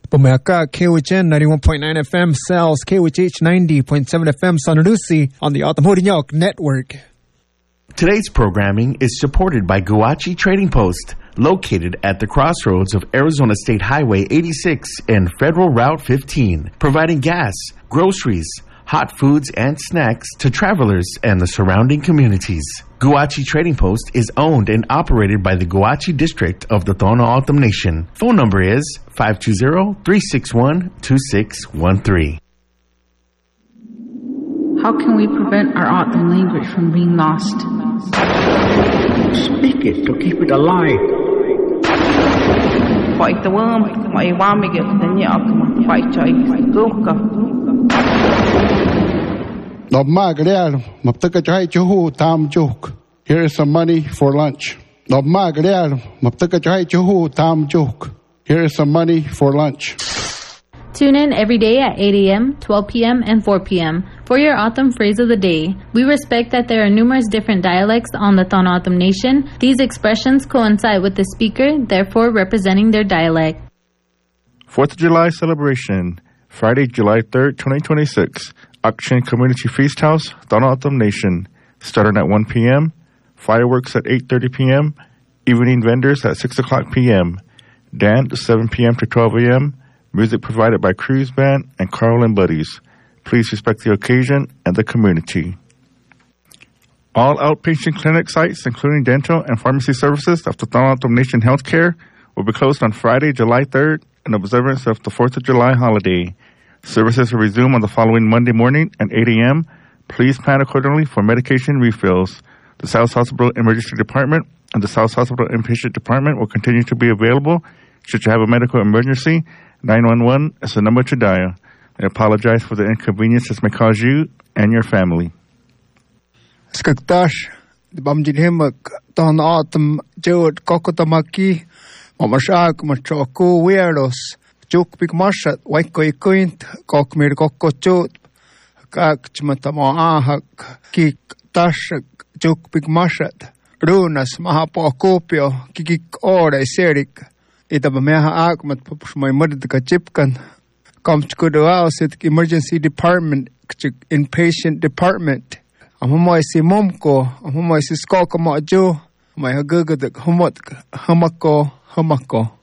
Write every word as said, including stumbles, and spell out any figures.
Pumaka, K O H N ninety-one point nine F M, Cells, K O H H ninety point seven F M, San Lucy on the Atamhorinyok Network. Today's programming is supported by Guachi Trading Post, located at the crossroads of Arizona State Highway eighty-six and Federal Route fifteen, providing gas, groceries, hot foods, and snacks to travelers and the surrounding communities. Guachi Trading Post is owned and operated by the Guachi District of the Tohono O'odham Nation. Phone number is five two zero, three six one, two six one three. How can we prevent our O'odham language from being lost? Speak it to keep it alive. Fight the worm, my wamigit, the nyok, fight choy, No magreal, maptaka chai chuhu tam juk. Here is some money for lunch. No magreal, maptaka chai chuhu tam juk. Here is some money for lunch. Tune in every day at eight a.m., twelve p.m., and four p.m. for your O'odham phrase of the day. We respect that there are numerous different dialects on the Tohono O'odham Nation. These expressions coincide with the speaker, therefore representing their dialect. fourth of July celebration, Friday, July third, twenty twenty-six. Akshan Community Feast House, Tohono O'odham Nation. Starting at one p.m., fireworks at eight thirty p.m., evening vendors at six o'clock p.m., dance seven p.m. to twelve a.m., music provided by Cruise Band and Carl and Buddies. Please respect the occasion and the community. All outpatient clinic sites, including dental and pharmacy services of the Tohono O'odham Nation Healthcare, will be closed on Friday, July third, in observance of the fourth of July holiday. Services will resume on the following Monday morning at eight a.m. Please plan accordingly for medication refills. The South Hospital Emergency Department and the South Hospital Inpatient Department will continue to be available. Should you have a medical emergency, nine one one is the number to dial. I apologize for the inconvenience this may cause you and your family. Skaktash, the Bamjinhimak, Tohono O'odham, Jewett, Kokotamaki, Mamashak, Machoku, Weirdos, Juk Big Marshat, Waiko Ikuint, Kokmir Kokochut, Kak Chmatamo Ahak, Kik Tashak, Juk Big Marshat, Runas, Mahapokopio, Kikik Ore, Serik, Itabameha Akmat, my mother Kachipkan, comes to the emergency department, inpatient department. Amumoy si Momko, Amumoy si Skoko Majo, my Hagaga the Humot, Hamako, Hamako.